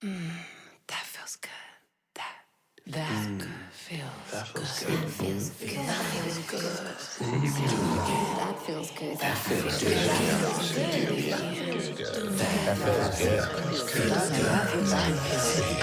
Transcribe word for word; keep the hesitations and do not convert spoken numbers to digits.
That feels good. That that mm. feels that feels good. good. Feels good. That feels good. That feels good. That feels good. That feels good. That feels good. That feels good.